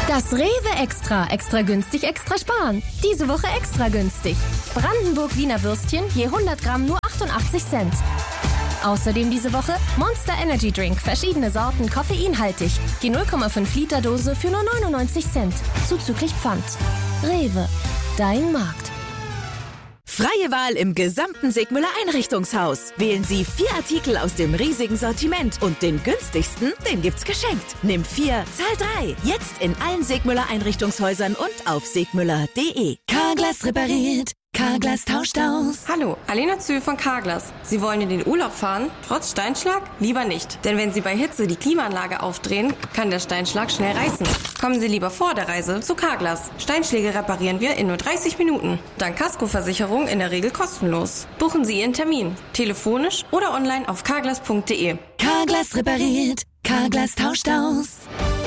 Das Rewe Extra. Extra günstig, extra sparen. Diese Woche extra günstig. Brandenburg-Wiener Würstchen je 100 Gramm nur 88 Cent. Außerdem diese Woche Monster Energy Drink. Verschiedene Sorten, koffeinhaltig. Die 0,5 Liter Dose für nur 99 Cent. Zuzüglich Pfand. Rewe. Dein Markt. Freie Wahl im gesamten Segmüller Einrichtungshaus. Wählen Sie 4 Artikel aus dem riesigen Sortiment und den günstigsten, den gibt's geschenkt. Nimm 4, zahl 3. Jetzt in allen Segmüller Einrichtungshäusern und auf segmüller.de. Carglass repariert. Carglass tauscht aus. Hallo, Alena Zühl von Carglass. Sie wollen in den Urlaub fahren? Trotz Steinschlag? Lieber nicht. Denn wenn Sie bei Hitze die Klimaanlage aufdrehen, kann der Steinschlag schnell reißen. Kommen Sie lieber vor der Reise zu Carglass. Steinschläge reparieren wir in nur 30 Minuten. Dank Kaskoversicherung in der Regel kostenlos. Buchen Sie Ihren Termin. Telefonisch oder online auf carglass.de. Carglass repariert. Carglass tauscht aus.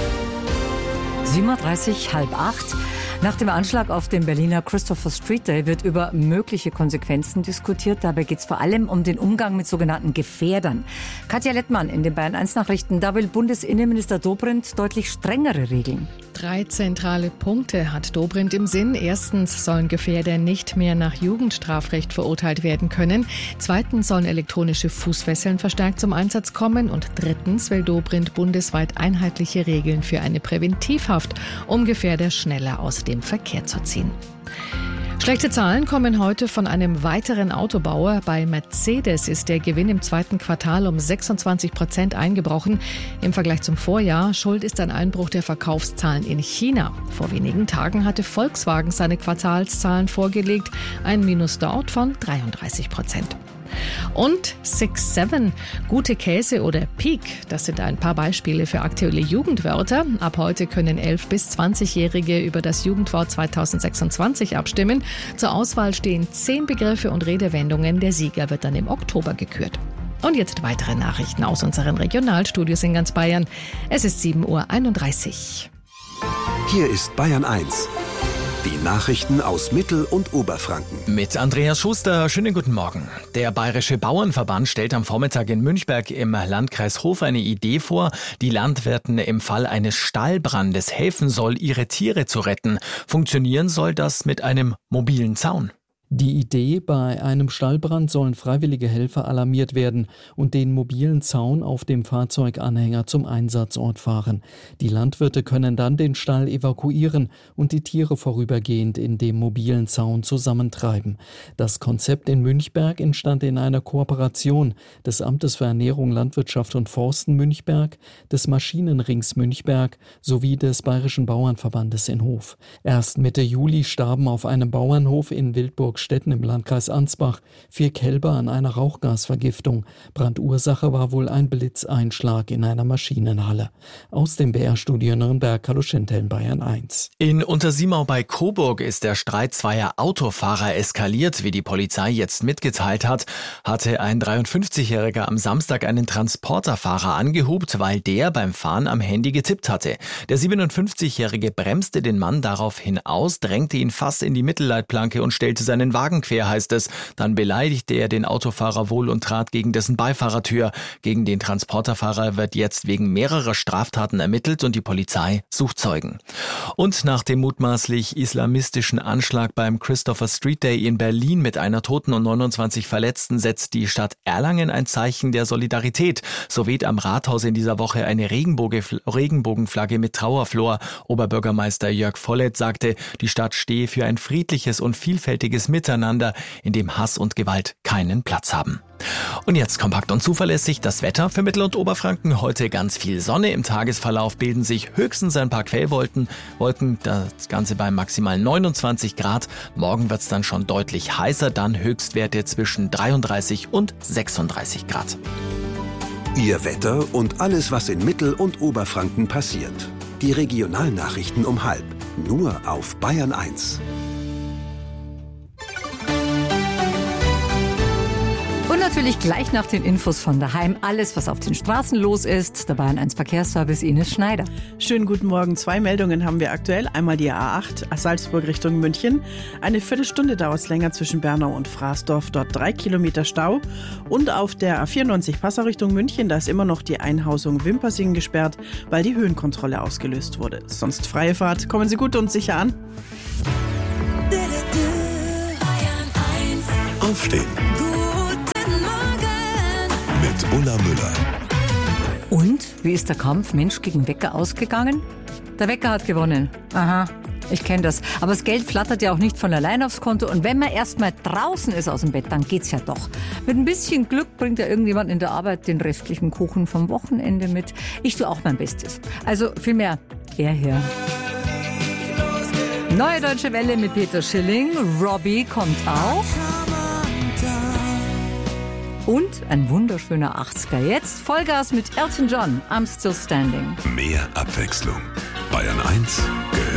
7:30 Uhr, 7:30. Nach dem Anschlag auf dem Berliner Christopher Street Day wird über mögliche Konsequenzen diskutiert. Dabei geht es vor allem um den Umgang mit sogenannten Gefährdern. Katja Lettmann in den Bayern 1 Nachrichten. Da will Bundesinnenminister Dobrindt deutlich strengere Regeln. 3 zentrale Punkte hat Dobrindt im Sinn. Erstens sollen Gefährder nicht mehr nach Jugendstrafrecht verurteilt werden können. Zweitens sollen elektronische Fußfesseln verstärkt zum Einsatz kommen. Und drittens will Dobrindt bundesweit einheitliche Regeln für eine Präventivhaft, um Gefährder schneller aus dem Verkehr zu ziehen. Schlechte Zahlen kommen heute von einem weiteren Autobauer. Bei Mercedes ist der Gewinn im 2. Quartal um 26% eingebrochen. Im Vergleich zum Vorjahr. Schuld ist ein Einbruch der Verkaufszahlen in China. Vor wenigen Tagen hatte Volkswagen seine Quartalszahlen vorgelegt. Ein Minus dort von 33%. Und 6-7, gute Käse oder Peak, das sind ein paar Beispiele für aktuelle Jugendwörter. Ab heute können 11- bis 20-Jährige über das Jugendwort 2026 abstimmen. Zur Auswahl stehen 10 Begriffe und Redewendungen. Der Sieger wird dann im Oktober gekürt. Und jetzt weitere Nachrichten aus unseren Regionalstudios in ganz Bayern. Es ist 7:31 Uhr. Hier ist Bayern 1. Die Nachrichten aus Mittel- und Oberfranken. Mit Andreas Schuster, schönen guten Morgen. Der Bayerische Bauernverband stellt am Vormittag in Münchberg im Landkreis Hof eine Idee vor, die Landwirten im Fall eines Stallbrandes helfen soll, ihre Tiere zu retten. Funktionieren soll das mit einem mobilen Zaun. Die Idee, bei einem Stallbrand sollen freiwillige Helfer alarmiert werden und den mobilen Zaun auf dem Fahrzeuganhänger zum Einsatzort fahren. Die Landwirte können dann den Stall evakuieren und die Tiere vorübergehend in dem mobilen Zaun zusammentreiben. Das Konzept in Münchberg entstand in einer Kooperation des Amtes für Ernährung, Landwirtschaft und Forsten Münchberg, des Maschinenrings Münchberg sowie des Bayerischen Bauernverbandes in Hof. Erst Mitte Juli starben auf einem Bauernhof in Wildburg-Stetten im Landkreis Ansbach 4 Kälber an einer Rauchgasvergiftung. Brandursache war wohl ein Blitzeinschlag in einer Maschinenhalle. Aus dem BR-Studio Nürnberg, Carlo Schintel in Bayern 1. In Untersimau bei Coburg ist der Streit zweier Autofahrer eskaliert. Wie die Polizei jetzt mitgeteilt hat, hatte ein 53-Jähriger am Samstag einen Transporterfahrer angehupt, weil der beim Fahren am Handy getippt hatte. Der 57-Jährige bremste den Mann daraufhin aus, drängte ihn fast in die Mittelleitplanke und stellte seinen Wagen quer, heißt es. Dann beleidigte er den Autofahrer wohl und trat gegen dessen Beifahrertür. Gegen den Transporterfahrer wird jetzt wegen mehrerer Straftaten ermittelt und die Polizei sucht Zeugen. Und nach dem mutmaßlich islamistischen Anschlag beim Christopher Street Day in Berlin mit einer Toten und 29 Verletzten setzt die Stadt Erlangen ein Zeichen der Solidarität. So weht am Rathaus in dieser Woche eine Regenbogenflagge mit Trauerflor. Oberbürgermeister Jörg Volleth sagte, die Stadt stehe für ein friedliches und vielfältiges Miteinander, in dem Hass und Gewalt keinen Platz haben. Und jetzt kompakt und zuverlässig das Wetter für Mittel- und Oberfranken. Heute ganz viel Sonne. Im Tagesverlauf bilden sich höchstens ein paar Quellwolken. Das Ganze bei maximal 29 Grad. Morgen wird es dann schon deutlich heißer, dann Höchstwerte zwischen 33 und 36 Grad. Ihr Wetter und alles, was in Mittel- und Oberfranken passiert. Die Regionalnachrichten um 12:30. Nur auf Bayern 1. Und natürlich natürlich gleich nach den Infos von daheim. Alles, was auf den Straßen los ist. Der Bayern 1 Verkehrsservice Ines Schneider. Schönen guten Morgen. 2 Meldungen haben wir aktuell. Einmal die A8 Salzburg Richtung München. Eine Viertelstunde dauert es länger zwischen Bernau und Fraßdorf. Dort 3 Kilometer Stau. Und auf der A94 Passau Richtung München, da ist immer noch die Einhausung Wimpersingen gesperrt, weil die Höhenkontrolle ausgelöst wurde. Sonst freie Fahrt. Kommen Sie gut und sicher an. Aufstehen. Mit Ulla Müller. Und, wie ist der Kampf Mensch gegen Wecker ausgegangen? Der Wecker hat gewonnen. Aha, ich kenne das. Aber das Geld flattert ja auch nicht von allein aufs Konto. Und wenn man erst mal draußen ist aus dem Bett, dann geht's ja doch. Mit ein bisschen Glück bringt ja irgendjemand in der Arbeit den restlichen Kuchen vom Wochenende mit. Ich tue auch mein Bestes. Also vielmehr er her. Neue Deutsche Welle mit Peter Schilling. Robbie kommt auch. Und ein wunderschöner 80er. Jetzt Vollgas mit Elton John. I'm Still Standing. Mehr Abwechslung. Bayern 1